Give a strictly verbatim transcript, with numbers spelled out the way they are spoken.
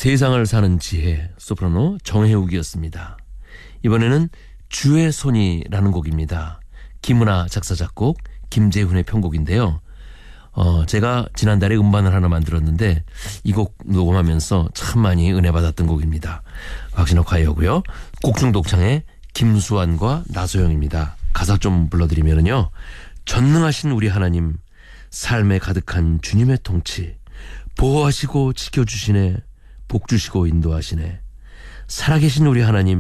세상을 사는 지혜 소프라노 정혜욱이었습니다. 이번에는 주의 손이라는 곡입니다. 김은아 작사 작곡 김재훈의 편곡인데요. 어, 제가 지난달에 음반을 하나 만들었는데 이 곡 녹음하면서 참 많이 은혜 받았던 곡입니다. 박신옥 화이어고요. 곡중 독창의 김수환과 나소영입니다. 가사 좀 불러드리면요. 전능하신 우리 하나님, 삶에 가득한 주님의 통치, 보호하시고 지켜주시네, 복 주시고 인도하시네. 살아계신 우리 하나님,